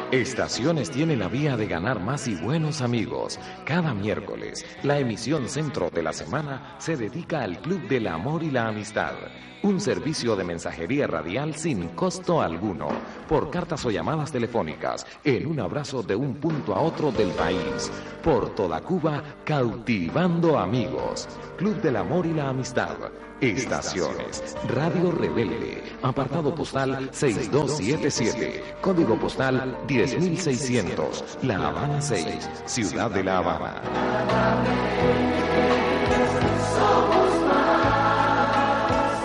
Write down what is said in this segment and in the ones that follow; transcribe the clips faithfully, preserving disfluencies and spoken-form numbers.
Estaciones tiene la vía de ganar más y buenos amigos. Cada miércoles, la emisión centro de la semana se dedica al Club del Amor y la Amistad. Un servicio de mensajería radial sin costo alguno, por cartas o llamadas telefónicas, en un abrazo de un punto a otro del país. Por toda Cuba, cautivando amigos. Club del Amor y la Amistad. Estaciones. Radio Rebelde. Apartado postal seis dos siete siete. Código postal diez mil seiscientos. La Habana seis. Ciudad de La Habana. Somos más.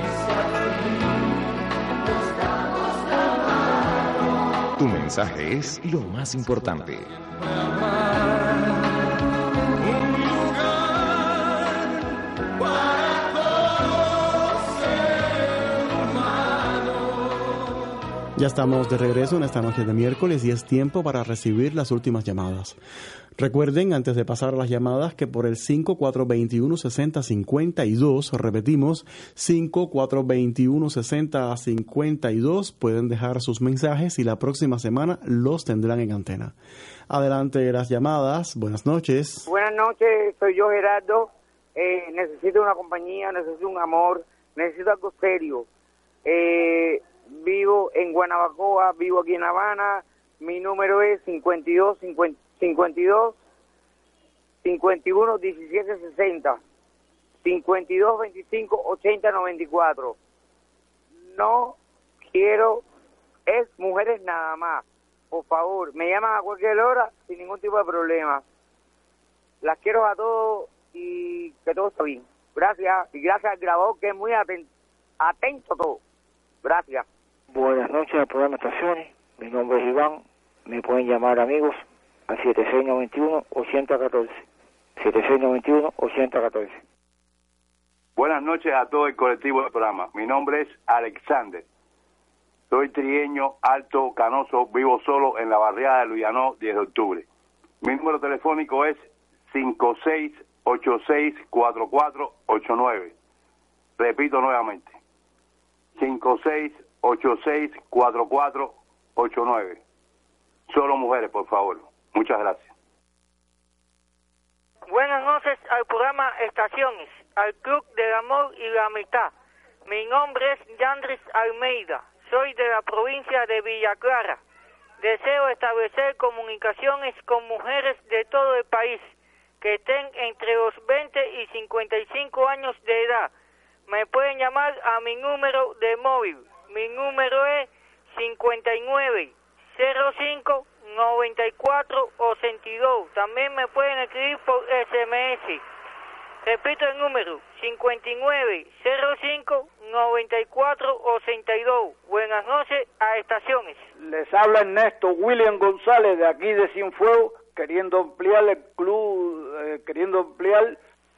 Tu mensaje es lo más importante. Ya estamos de regreso en esta noche de miércoles y es tiempo para recibir las últimas llamadas. Recuerden, antes de pasar a las llamadas, que por el cinco cuatro dos uno, seis cero cinco dos, repetimos, cinco cuatro dos uno, seis cero cinco dos, pueden dejar sus mensajes y la próxima semana los tendrán en antena. Adelante las llamadas. Buenas noches. Buenas noches, soy yo, Gerardo. Eh, necesito una compañía, necesito un amor, necesito algo serio. Eh... Vivo en Guanabacoa, vivo aquí en La Habana. Mi número es cincuenta y dos, cincuenta, cincuenta y dos, cincuenta y uno, diecisiete sesenta, cincuenta y dos, veinticinco, ochenta, noventa y cuatro. No quiero, es mujeres nada más. Por favor, me llaman a cualquier hora sin ningún tipo de problema. Las quiero a todos y que todo está bien. Gracias, y gracias al grabador que es muy atento, atento a todo. Gracias. Buenas noches al programa Estaciones. Mi nombre es Iván. Me pueden llamar amigos a siete seis nueve uno, ocho cero uno cuatro. siete seis nueve uno, ocho cero uno cuatro. Buenas noches a todo el colectivo del programa. Mi nombre es Alexander. Soy trigueño, alto, canoso, vivo solo en la barriada de Luyanó, diez de octubre. Mi número telefónico es cinco seis ocho seis cuatro cuatro ocho nueve. Repito nuevamente. cinco seis ocho seis cuatro cuatro ocho nueve. Solo mujeres, por favor. Muchas gracias. Buenas noches al programa Estaciones, al Club del Amor y la Amistad. Mi nombre es Yandris Almeida. Soy de la provincia de Villa Clara. Deseo establecer comunicaciones con mujeres de todo el país que estén entre los veinte y cincuenta y cinco años de edad. Me pueden llamar a mi número de móvil. Mi número es cincuenta y nueve, cero cinco, noventa y cuatro, ochenta y dos. También me pueden escribir por S M S. Repito el número, cincuenta y nueve, cero cinco, noventa y cuatro, ochenta y dos. Buenas noches a Estaciones. Les habla Ernesto William González de aquí de Cienfuegos, queriendo ampliar el club, eh, queriendo ampliar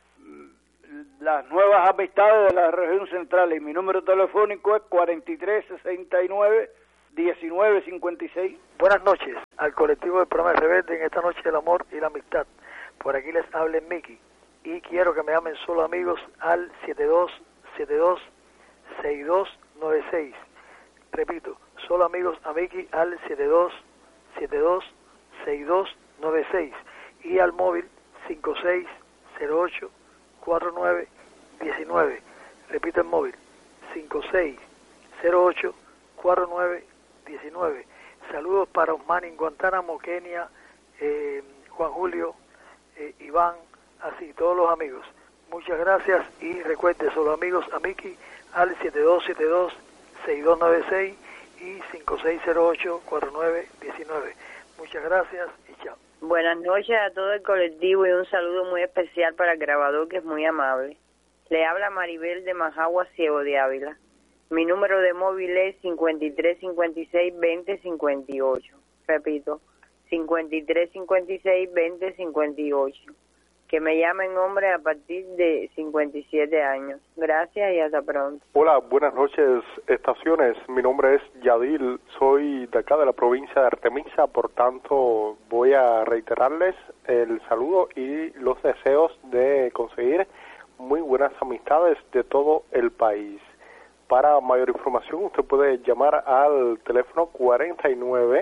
las nuevas amistades de la región central, y mi número telefónico es cuarenta y tres, sesenta y nueve, diecinueve, cincuenta y seis. Buenas noches al colectivo del programa Rebelde en esta noche del amor y la amistad. Por aquí les habla Miki y quiero que me llamen solo amigos al siete dos siete dos, seis dos nueve seis. Repito, solo amigos a Miki al siete dos siete dos, seis dos nueve seis y al móvil cinco seis cero ocho cuatro nueve diecinueve. Repito el móvil cinco seis cero ocho cuatro nueve diecinueve. Saludos para Osmani en Guantánamo, Kenia, eh, Juan Julio, eh, Iván, así todos los amigos. Muchas gracias y recuerde, solo amigos a Miki al siete dos siete dos, seis dos nueve seis y cinco seis cero ocho cuatro nueve diecinueve. Muchas gracias y chao. Buenas noches a todo el colectivo y un saludo muy especial para el grabador, que es muy amable. Le habla Maribel de Majagua, Ciego de Ávila. Mi número de móvil es cincuenta y tres cincuenta y seis veinte cincuenta y ocho. Repito, cincuenta y tres cincuenta y seis veinte cincuenta y ocho. Que me llamen hombre a partir de cincuenta y siete años. Gracias y hasta pronto. Hola, buenas noches, Estaciones. Mi nombre es Yadil, soy de acá de la provincia de Artemisa, por tanto voy a reiterarles el saludo y los deseos de conseguir muy buenas amistades de todo el país. Para mayor información usted puede llamar al teléfono cuarenta y nueve,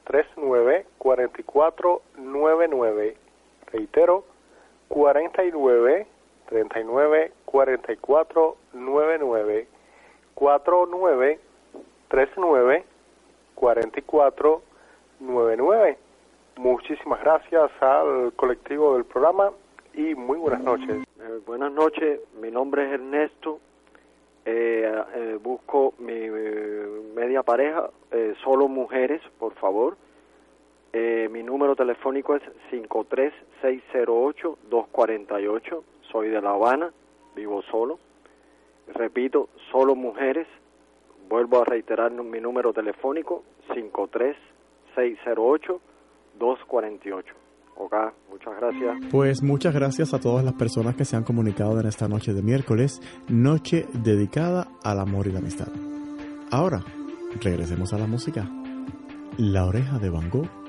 treinta y nueve, cuarenta y cuatro noventa y nueve. Reitero, cuarenta y nueve, treinta y nueve, cuarenta y cuatro noventa y nueve. cuarenta y nueve, treinta y nueve, cuarenta y cuatro noventa y nueve. Muchísimas gracias al colectivo del programa y muy buenas noches. Eh, buenas noches, mi nombre es Ernesto. Eh, eh, busco mi, mi media pareja, eh, solo mujeres, por favor. Eh, mi número telefónico es cinco tres seis cero ocho, dos cuatro ocho. Soy de La Habana, vivo solo. Repito, solo mujeres. Vuelvo a reiterar mi número telefónico, cinco tres seis cero ocho, dos cuatro ocho. Ok, muchas gracias. Pues muchas gracias a todas las personas que se han comunicado en esta noche de miércoles, noche dedicada al amor y la amistad. Ahora, regresemos a la música. La Oreja de Van Gogh